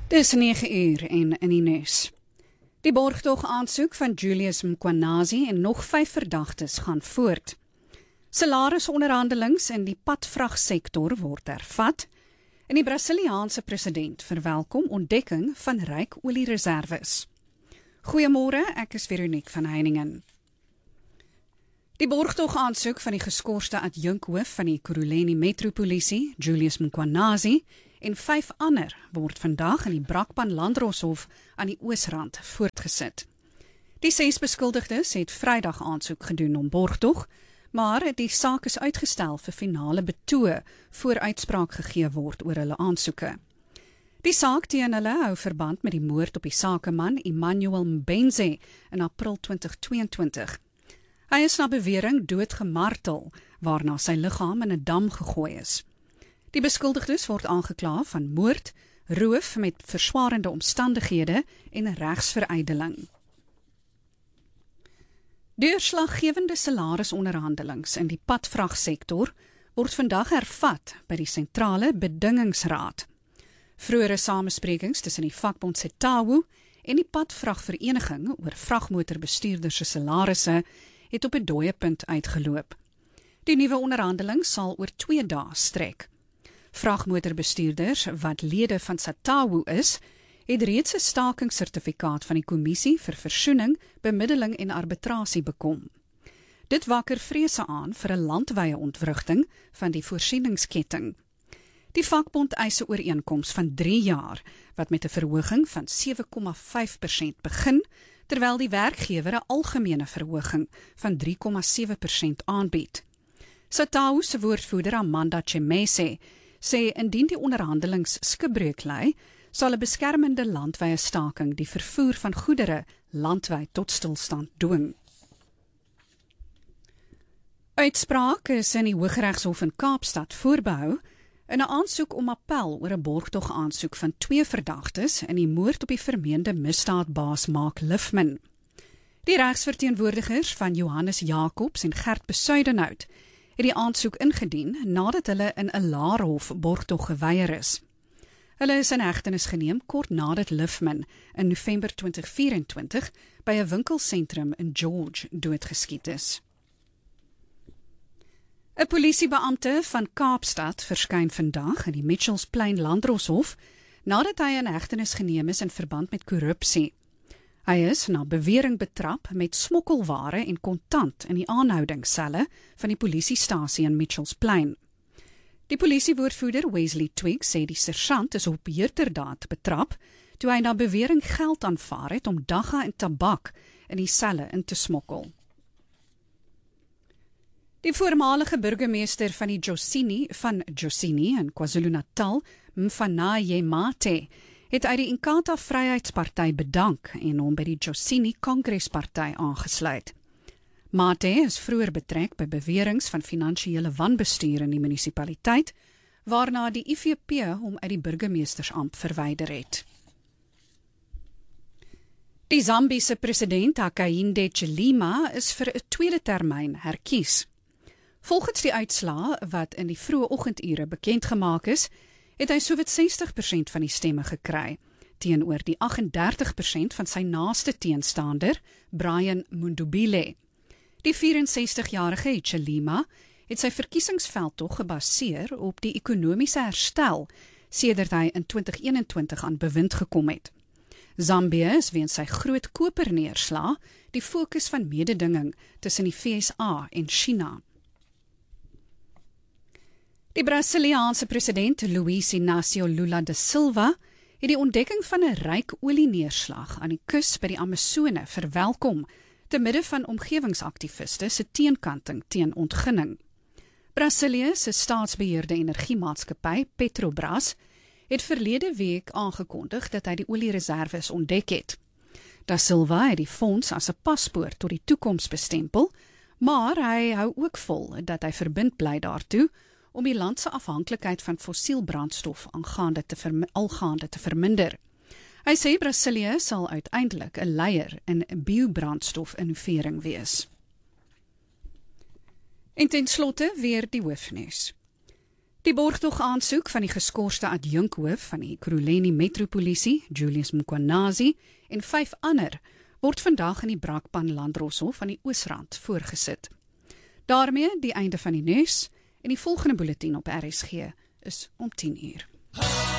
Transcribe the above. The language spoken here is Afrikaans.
Dis 9 uur en in die nuus. Die borgtog aansoek van Julius Mkhwanazi en nog 5 verdagtes gaan voort. Salarisonderhandelings in die padvragsektor word hervat en die Brasiliaanse president verwelkom ontdekking van ryk oliereserwes. Goeiemôre, ek is Veronique van Heiningen. Die borgtog aansoek van die geskorste adjunkhoof van die Ekurhuleni Metropolisie, Julius Mkhwanazi, en 5 ander word vandag in die Brakpan Landdroshof aan die Oosrand voortgesit. Die 6 beskuldigdes het Vrydag aansoek gedoen om borgtog, maar die saak is uitgestel vir finale betoë voor uitspraak gegee word oor hulle aansoeke. Die saak teen hulle hou verband met die moord op die sakeman Emmanuel Mbenze in April 2022. Hy is na bewering doodgemartel, waarna sy liggaam in 'n dam gegooi is. Die beskuldigdes word aangekla van moord, roof met verswarende omstandighede en regsverydeling. Deurslaggewende salarisonderhandelings in die padvragsektor word vandag hervat by die sentrale bedingingsraad. Vroegere samesprekings tussen die vakbond SETAWU en die padvragvereniging oor vragmotorbestuurders se salarisse het op 'n dooie punt uitgeloop. Die nuwe onderhandeling sal oor 2 dae strek. Vragmotorbestuurders wat lede van SETAWU is, het reeds 'n stakingssertifikaat van die Kommissie vir Versoening, Bemiddeling en Arbitrasie bekom. Dit wakker vrese aan vir 'n landwye ontwrigting van die voorsieningsketting. Die vakbond eis 'n ooreenkoms van 3 jaar, wat met 'n verhoging van 7,5% begin, terwyl die werkgewer 'n algemene verhoging van 3,7% aanbied. SETAWU se woordvoerder Amanda Chemese sê indien die onderhandelings skibreuk lei, sal 'n beskermende landwye staking die vervoer van goedere landwyd tot stilstand dwing. Uitspraak is in die Hooggeregshof in Kaapstad voorbehou in 'n aansoek om appel oor 'n borgtog aansoek van 2 verdagtes in die moord op die vermeende misdaadbaas Mark Liffman. Die regsverteenwoordigers van Johannes Jacobs en Gert Besuidenhout het die aansoek ingedien nadat hulle in 'n laerhof borgtog geweier is. Hulle is in hegtenis geneem kort nadat Liffman in November 2024 by 'n winkelsentrum in George doodgeskiet is. 'n Polisiebeampte van Kaapstad verskyn vandag in die Mitchells Plain Landdroshof nadat hy in hegtenis geneem is in verband met korrupsie. Hy is na bewering betrap met smokkelware en kontant in die aanhoudingsselle van die polisiestasie in Mitchells Plain. Die polisiewoordvoerder Wesley Twiggs sê die sersant is op heerterdaad betrap toe hy na bewering geld aanvaar het om dagga en tabak in die selle in te smokkel. Die voormalige burgemeester van die Josini in KwaZulu-Natal, Mfanaye Mate, het uit die Inkatha Vryheidsparty bedank en hom by die Josini Kongresparty aangesluit. Mate is vroeër betrek by beweringe van finansiële wanbestuur in die munisipaliteit, waarna die IFP hom uit die burgemeestersampt verwyder het. Die Zambiese president Hakainde Hichilema is vir 'n tweede termyn herkies. Volgens die uitslae wat in die vroeë oggendure bekend gemaak is, het hy sowat 60% van die stemme gekry, teenoor die 38% van sy naaste teenstander, Brian Mundubile. Die 64-jarige Hichilema het sy verkiesingsveldtog gebaseer op die ekonomiese herstel, sedert hy in 2021 aan bewind gekom het. Zambië is weens sy groot koperneerslae die fokus van mededinging tussen die VSA en China. Die Brasiliaanse president Luiz Inácio Lula da Silva het die ontdekking van 'n ryk olieneerslag aan die kus by die Amazone verwelkom, te midde van omgewingsaktiviste se teenkanting teen ontginning. Brasilië se staatsbeheerde energiemaatskappy Petrobras het verlede week aangekondig dat hy die oliereserwes ontdek het. Da Silva het die fonds as 'n paspoort tot die toekoms bestempel, maar hy hou ook vol dat hy verbind bly daartoe om die land se afhanklikheid van fossiel brandstof algaande te verminder. Hy sê Brasilië sal uiteindelik 'n leier in biobrandstofinnovering wees. En ten slotte weer die hoofnuus. Die borgtog aansoek van die geskorste adjunkhoof van die Ekurhuleni Metropolisie, Julius Mkhwanazi, en 5 ander word vandag in die Brakpan Landdroshof van die Oosrand voorgesit. Daarmee die einde van die nuus en die volgende bulletin op RSG is om 10 uur.